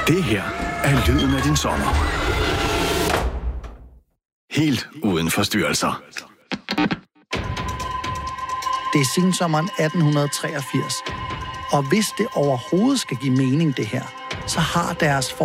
Det her er lyden af din sommer. Helt uden forstyrrelser. Det er sensommeren 1883. Og hvis det overhovedet skal give mening, det her, så har deres